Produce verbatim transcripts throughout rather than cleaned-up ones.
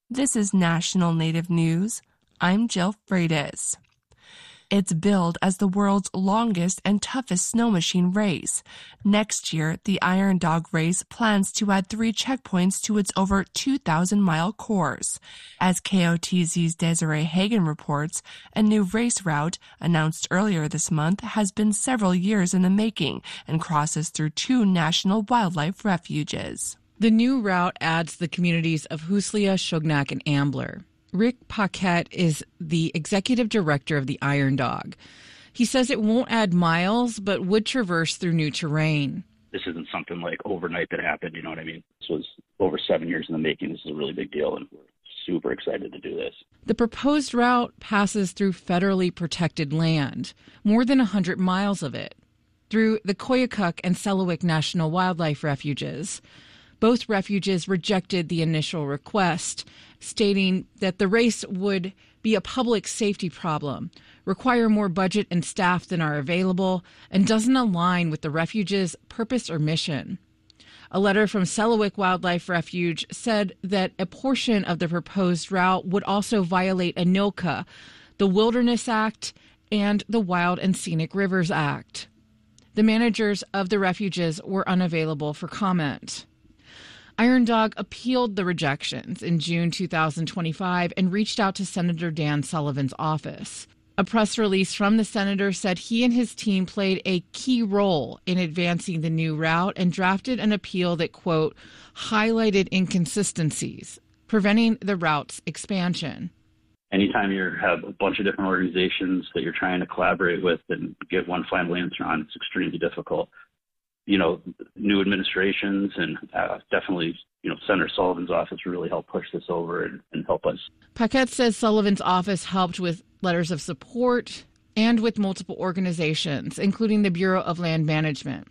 This is National Native News. I'm Jill Freitas. It's billed as the world's longest and toughest snow machine race. Next year, the Iron Dog race plans to add three checkpoints to its over two thousand mile course. As K O T Z's Desiree Hagen reports, a new race route, announced earlier this month, has been several years in the making and crosses through two national wildlife refuges. The new route adds the communities of Huslia, Shugnak, and Ambler. Rick Paquette is the executive director of the Iron Dog. He says it won't add miles, but would traverse through new terrain. This isn't something like overnight that happened, you know what I mean? This was over seven years in the making. This is a really big deal, and we're super excited to do this. The proposed route passes through federally protected land, more than one hundred miles of it, through the Koyukuk and Selawik National Wildlife Refuges. Both refuges rejected the initial request, stating that the race would be a public safety problem, require more budget and staff than are available, and doesn't align with the refuge's purpose or mission. A letter from Selawik Wildlife Refuge said that a portion of the proposed route would also violate ANILCA, the Wilderness Act, and the Wild and Scenic Rivers Act. The managers of the refuges were unavailable for comment. Iron Dog appealed the rejections in June two thousand twenty-five and reached out to Senator Dan Sullivan's office. A press release from the senator said he and his team played a key role in advancing the new route and drafted an appeal that, quote, highlighted inconsistencies, preventing the route's expansion. Anytime you have a bunch of different organizations that you're trying to collaborate with and get one final answer on, it's extremely difficult. You know, new administrations and uh, definitely, you know, Senator Sullivan's office really helped push this over and, and help us. Paquette says Sullivan's office helped with letters of support and with multiple organizations, including the Bureau of Land Management.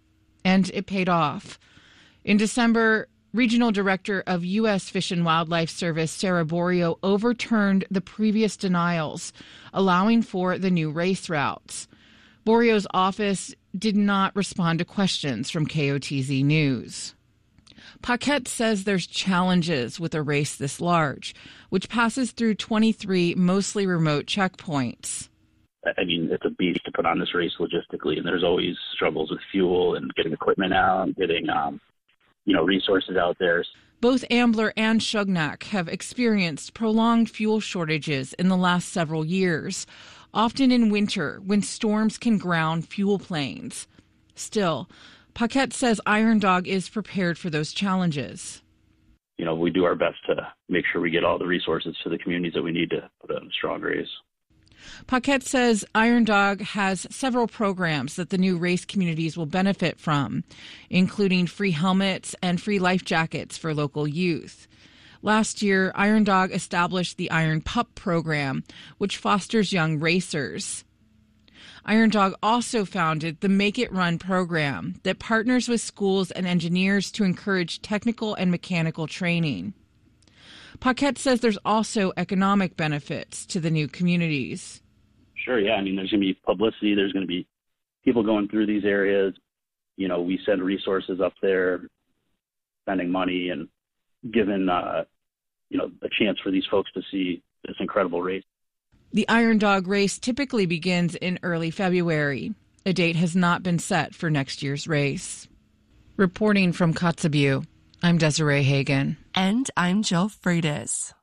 And it paid off. In December, Regional Director of U S Fish and Wildlife Service, Sarah Borio, overturned the previous denials, allowing for the new race routes. Borio's office did not respond to questions from K O T Z News. Paquette says there's challenges with a race this large, which passes through twenty-three mostly remote checkpoints. I mean, it's a beast to put on this race logistically, and there's always struggles with fuel and getting equipment out and getting, um, you know, resources out there. Both Ambler and Shugnak have experienced prolonged fuel shortages in the last several years, often in winter when storms can ground fuel planes. Still, Paquette says Iron Dog is prepared for those challenges. You know, we do our best to make sure we get all the resources to the communities that we need to put on a strong race. Paquette says Iron Dog has several programs that the new race communities will benefit from, including free helmets and free life jackets for local youth. Last year, Iron Dog established the Iron Pup program, which fosters young racers. Iron Dog also founded the Make It Run program that partners with schools and engineers to encourage technical and mechanical training. Paquette says there's also economic benefits to the new communities. Sure, yeah. I mean, there's going to be publicity. There's going to be people going through these areas. You know, we send resources up there, spending money and giving, uh, you know, a chance for these folks to see this incredible race. The Iron Dog race typically begins in early February. A date has not been set for next year's race. Reporting from Kotzebue, I'm Desiree Hagen. And I'm Jill Freitas.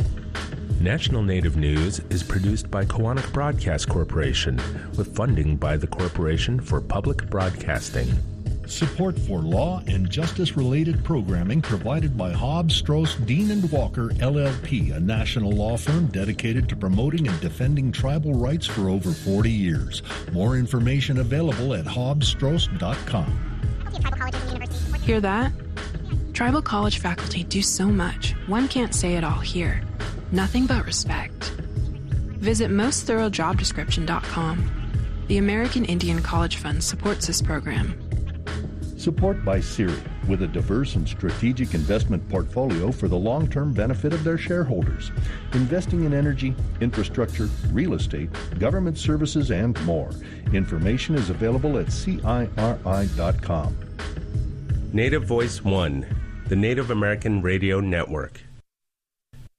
National Native News is produced by Koahnic Broadcast Corporation with funding by the Corporation for Public Broadcasting. Support for law and justice-related programming provided by Hobbs, Strauss, Dean and Walker, L L P, a national law firm dedicated to promoting and defending tribal rights for over forty years. More information available at hobbs strauss dot com. Hear that? Tribal college faculty do so much, one can't say it all here. Nothing but respect. Visit most thorough job description dot com. The American Indian College Fund supports this program. Support by Siri, with a diverse and strategic investment portfolio for the long-term benefit of their shareholders. Investing in energy, infrastructure, real estate, government services, and more. Information is available at C I R I dot com. Native Voice One, the Native American Radio Network.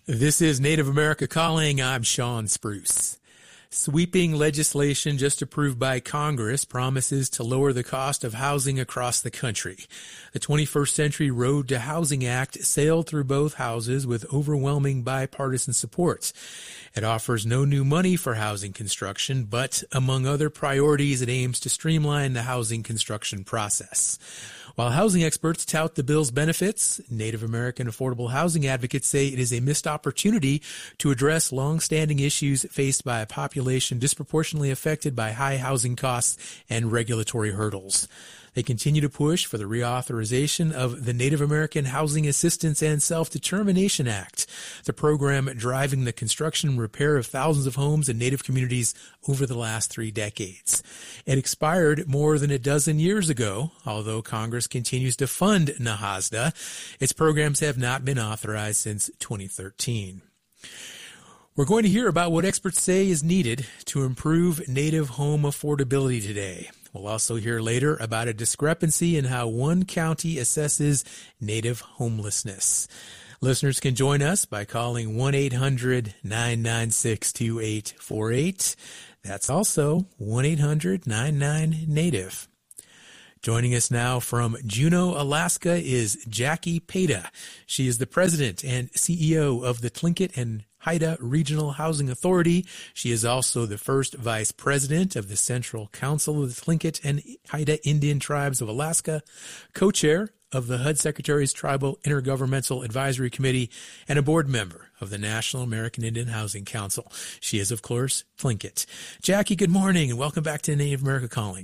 This is Native America Calling. I'm Sean Spruce. Sweeping legislation just approved by Congress promises to lower the cost of housing across the country. The twenty-first Century Road to Housing Act sailed through both houses with overwhelming bipartisan support. It offers no new money for housing construction, but among other priorities, it aims to streamline the housing construction process. While housing experts tout the bill's benefits, Native American affordable housing advocates say it is a missed opportunity to address long-standing issues faced by a population disproportionately affected by high housing costs and regulatory hurdles. They continue to push for the reauthorization of the Native American Housing Assistance and Self-Determination Act, the program driving the construction and repair of thousands of homes in Native communities over the last three decades. It expired more than a dozen years ago, although Congress continues to fund NAHASDA. Its programs have not been authorized since twenty thirteen. We're going to hear about what experts say is needed to improve Native home affordability today. We'll also hear later about a discrepancy in how one county assesses Native homelessness. Listeners can join us by calling one eight hundred nine nine six two eight four eight. That's also one eight hundred nine nine Native. Joining us now from Juneau, Alaska is Jackie Peda. She is the president and C E O of the Tlingit and Haida Regional Housing Authority. She is also the first vice president of the Central Council of the Tlingit and Haida Indian Tribes of Alaska, co-chair of the H U D Secretary's Tribal Intergovernmental Advisory Committee, and a board member of the National American Indian Housing Council. She is, of course, Tlingit. Jackie, good morning, and welcome back to Native America Calling.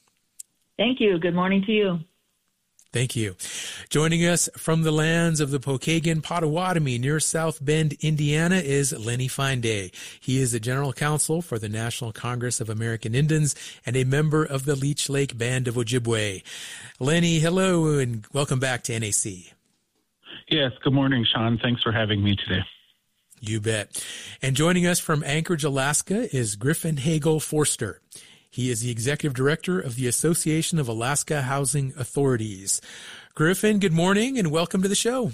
Thank you. Good morning to you. Thank you. Joining us from the lands of the Pokagon Potawatomi near South Bend, Indiana, is Lenny Fine-Day. He is the general counsel for the National Congress of American Indians and a member of the Leech Lake Band of Ojibwe. Lenny, hello, and welcome back to N A C. Yes, good morning, Sean. Thanks for having me today. You bet. And joining us from Anchorage, Alaska, is Griffin Hagel Forster. He is the executive director of the Association of Alaska Housing Authorities. Griffin, good morning and welcome to the show.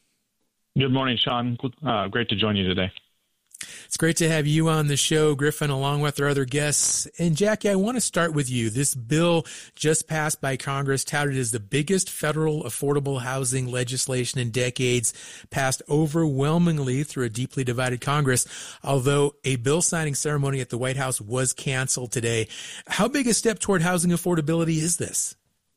Good morning, Sean. Uh, great to join you today. It's great to have you on the show, Griffin, along with our other guests. And Jackie, I want to start with you. This bill just passed by Congress, touted as the biggest federal affordable housing legislation in decades, passed overwhelmingly through a deeply divided Congress, although a bill signing ceremony at the White House was canceled today. How big a step toward housing affordability is this?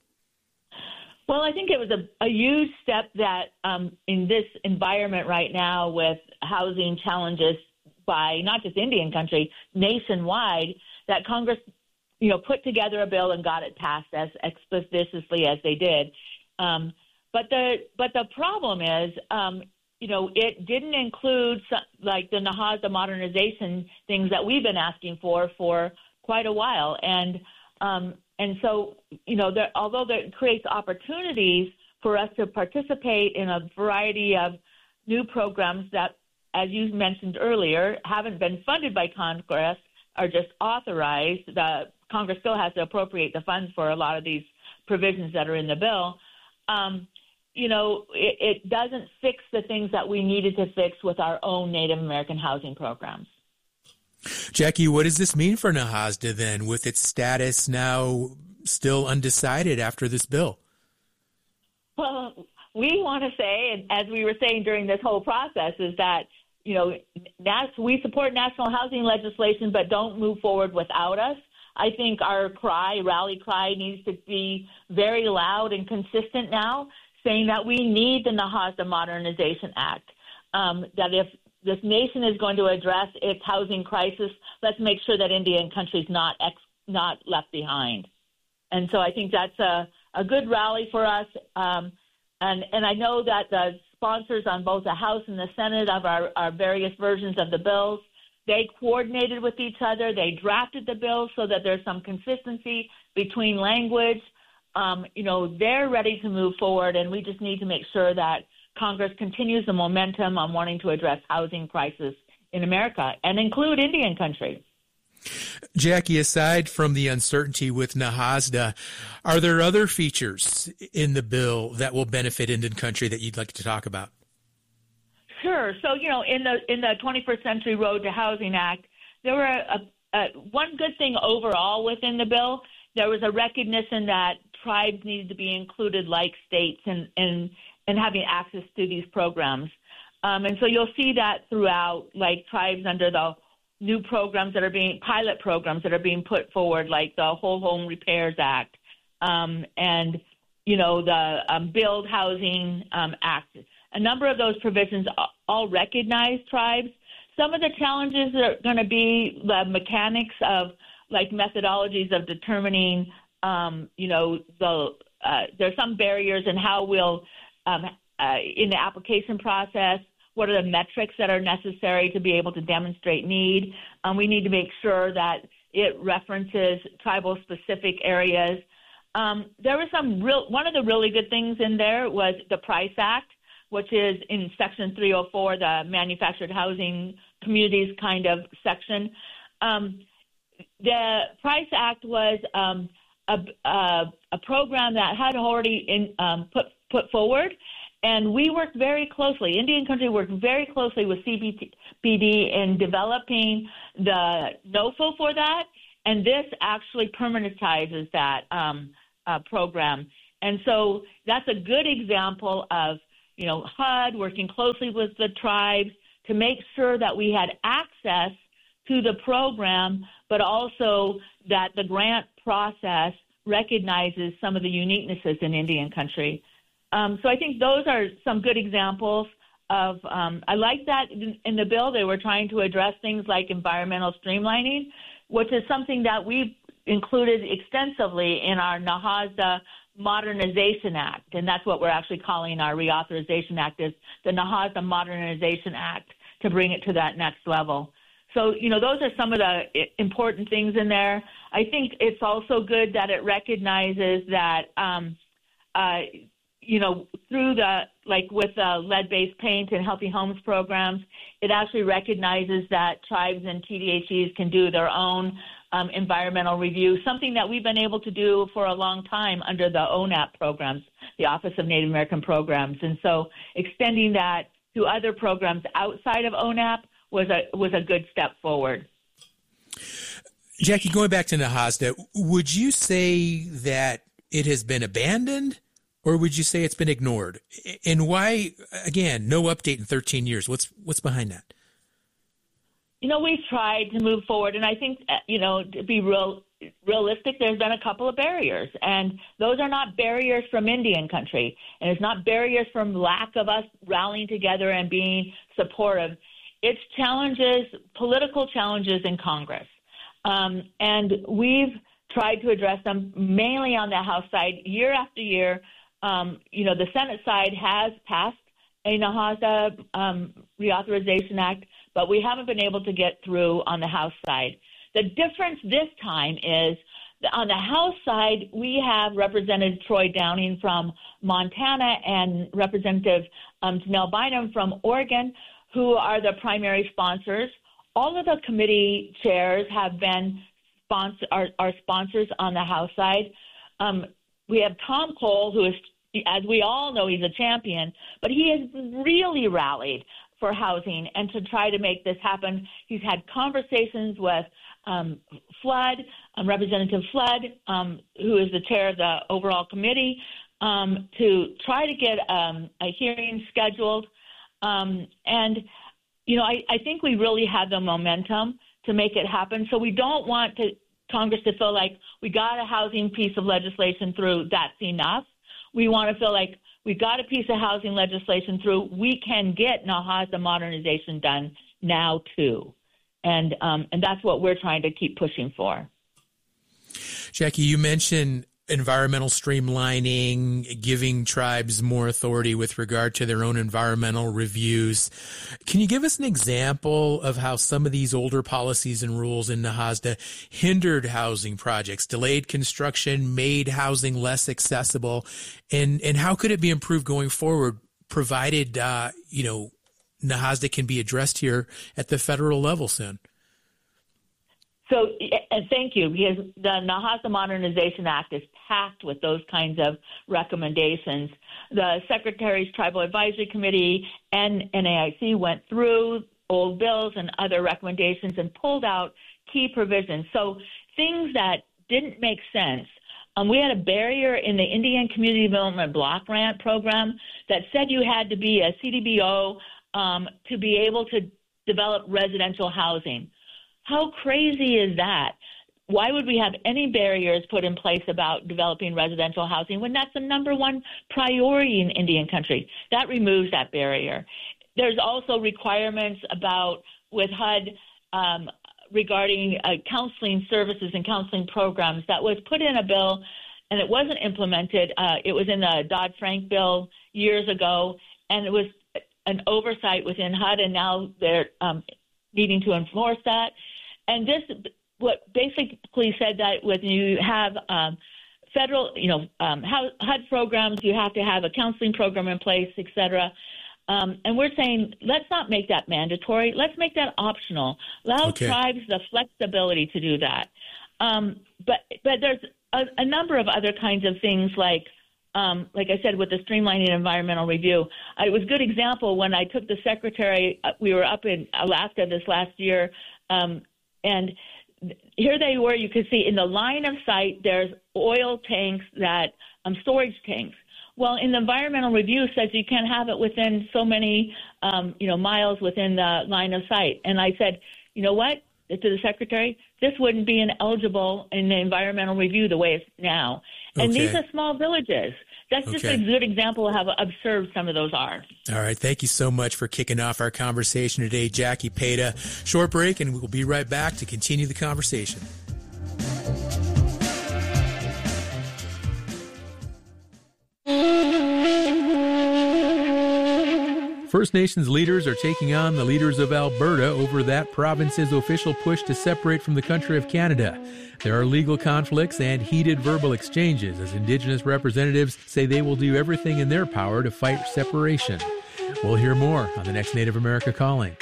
Well, I think it was a, a huge step that um, in this environment right now with housing challenges by not just Indian country, nationwide, that Congress, you know, put together a bill and got it passed as expeditiously as they did. Um, but the but the problem is, um, you know, it didn't include some, like the NAHASDA modernization things that we've been asking for for quite a while, and um, and so you know, there, although that creates opportunities for us to participate in a variety of new programs that, as you mentioned earlier, haven't been funded by Congress, are just authorized. The Congress still has to appropriate the funds for a lot of these provisions that are in the bill. Um, you know, it, it doesn't fix the things that we needed to fix with our own Native American housing programs. Jackie, what does this mean for NAHASDA then, with its status now still undecided after this bill? Well, we want to say, and as we were saying during this whole process, is that, you know, we support national housing legislation, but don't move forward without us. I think our cry, rally cry, needs to be very loud and consistent now, saying that we need the NAHASDA Modernization Act, um, that if this nation is going to address its housing crisis, let's make sure that Indian country is not, ex- not left behind. And so I think that's a, a good rally for us. Um, and, and I know that the sponsors on both the House and the Senate of our, our various versions of the bills, they coordinated with each other. They drafted the bill so that there's some consistency between language. Um, you know, they're ready to move forward, and we just need to make sure that Congress continues the momentum on wanting to address housing crisis in America and include Indian country. Jackie, aside from the uncertainty with NAHASDA, are there other features in the bill that will benefit Indian country that you'd like to talk about? Sure. So, you know, in the in the twenty-first Century Road to Housing Act, there were a, a, one good thing overall within the bill. There was a recognition that tribes needed to be included like states in, in, in having access to these programs. Um, and so you'll see that throughout, like tribes under the new programs that are being, pilot programs that are being put forward, like the Whole Home Repairs Act um, and, you know, the um, Build Housing um, Act. A number of those provisions all recognize tribes. Some of the challenges are going to be the mechanics of, like, methodologies of determining, um, you know, the uh, there's some barriers in how we'll, um, uh, in the application process, what are the metrics that are necessary to be able to demonstrate need. Um, we need to make sure that it references tribal-specific areas. Um, there was some real, one of the really good things in there was the PRICE Act, which is in Section three oh four, the Manufactured Housing Communities kind of section. Um, the PRICE Act was um, a, a, a program that had already in, um, put put forward, and we worked very closely. Indian Country worked very closely with C B P D in developing the N O F O for that, and this actually permanentizes that um, uh, program. And so that's a good example of, you know, H U D working closely with the tribes to make sure that we had access to the program, but also that the grant process recognizes some of the uniquenesses in Indian Country. Um, so I think those are some good examples of, um, I like that in, in the bill they were trying to address things like environmental streamlining, which is something that we've included extensively in our NAHASDA Modernization Act, and that's what we're actually calling our Reauthorization Act, is the NAHASDA Modernization Act, to bring it to that next level. So, you know, those are some of the important things in there. I think it's also good that it recognizes that, um, uh, you know, through the, like with the lead-based paint and healthy homes programs, it actually recognizes that tribes and T D H Es can do their own um, environmental review, something that we've been able to do for a long time under the O N A P programs, the Office of Native American Programs. And so extending that to other programs outside of O N A P was a was a good step forward. Jackie, going back to NAHASDA, would you say that it has been abandoned, or would you say it's been ignored? And why, again, no update in thirteen years? What's what's behind that? You know, we've tried to move forward, and I think, you know, to be real realistic, there's been a couple of barriers, and those are not barriers from Indian Country, and it's not barriers from lack of us rallying together and being supportive. It's challenges, political challenges in Congress, um, and we've tried to address them mainly on the House side year after year. Um, you know, the Senate side has passed a NAHASDA um, Reauthorization Act, but we haven't been able to get through on the House side. The difference this time is that on the House side, we have Representative Troy Downing from Montana and Representative um, Janelle Bynum from Oregon, who are the primary sponsors. All of the committee chairs have been sponsor, are, are sponsors on the House side. Um, we have Tom Cole, who is, as we all know, he's a champion, but he has really rallied for housing and to try to make this happen. He's had conversations with um, Flood, um, Representative Flood, um, who is the chair of the overall committee, um, to try to get um, a hearing scheduled. Um, and, you know, I, I think we really have the momentum to make it happen. So we don't want to, Congress to feel like we got a housing piece of legislation through, that's enough. We want to feel like we got a piece of housing legislation through, we can get NAHASDA modernization done now too. And um, and that's what we're trying to keep pushing for. Jackie, you mentioned environmental streamlining, giving tribes more authority with regard to their own environmental reviews. Can you give us an example of how some of these older policies and rules in NAHASDA hindered housing projects, delayed construction, made housing less accessible, and, and how could it be improved going forward, provided, uh, you know, NAHASDA can be addressed here at the federal level soon? So and thank you, because the Nahasa Modernization Act is packed with those kinds of recommendations. The Secretary's Tribal Advisory Committee and N A I C went through old bills and other recommendations and pulled out key provisions. So things that didn't make sense. Um, we had a barrier in the Indian Community Development Block Grant program that said you had to be a C D B O um, to be able to develop residential housing. How crazy is that? Why would we have any barriers put in place about developing residential housing when that's the number one priority in Indian country? That removes that barrier. There's also requirements about with H U D um, regarding uh, counseling services and counseling programs that was put in a bill, and it wasn't implemented. Uh, it was in the Dodd-Frank bill years ago, and it was an oversight within H U D, and now they're um, needing to enforce that. And this what basically said that when you have um, federal, you know, um, H U D programs, you have to have a counseling program in place, et cetera. Um, and we're saying, let's not make that mandatory. Let's make that optional. Allow okay. tribes the flexibility to do that. Um, but but there's a, a number of other kinds of things like, um, like I said, with the streamlining environmental review. It was a good example when I took the secretary. Uh, we were up in Alaska this last year, um, and here they were. You could see in the line of sight, there's oil tanks that um, storage tanks. Well, in the environmental review says you can't have it within so many, um, you know, miles within the line of sight. And I said, you know what, to the secretary, this wouldn't be ineligible in the environmental review the way it's now. And okay. these are small villages. That's just okay. a good example of how absurd some of those are. All right. Thank you so much for kicking off our conversation today, Jackie Pejda. Short break, and we'll be right back to continue the conversation. First Nations leaders are taking on the leaders of Alberta over that province's official push to separate from the country of Canada. There are legal conflicts and heated verbal exchanges as Indigenous representatives say they will do everything in their power to fight separation. We'll hear more on the next Native America Calling.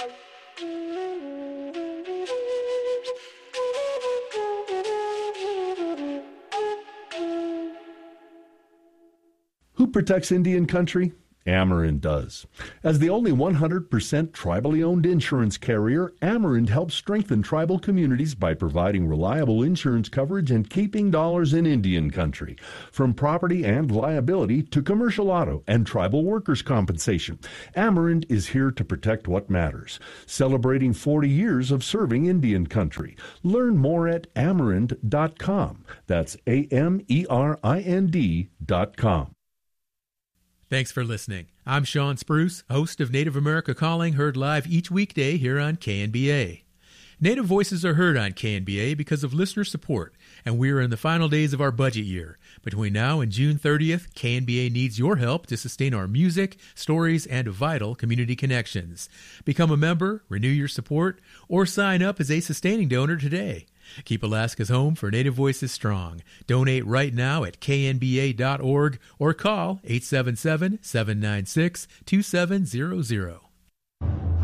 Who protects Indian country? Amerind does. As the only one hundred percent tribally owned insurance carrier, Amerind helps strengthen tribal communities by providing reliable insurance coverage and keeping dollars in Indian country. From property and liability to commercial auto and tribal workers' compensation, Amerind is here to protect what matters. Celebrating forty years of serving Indian country. Learn more at amerind dot com. That's A M E R I N D dot com. Thanks for listening. I'm Sean Spruce, host of Native America Calling, heard live each weekday here on K N B A. Native voices are heard on K N B A because of listener support, and we are in the final days of our budget year. Between now and June thirtieth, K N B A needs your help to sustain our music, stories, and vital community connections. Become a member, renew your support, or sign up as a sustaining donor today. Keep Alaska's home for Native Voices strong. Donate right now at K N B A dot org or call eight seven seven, seven nine six, two seven zero zero.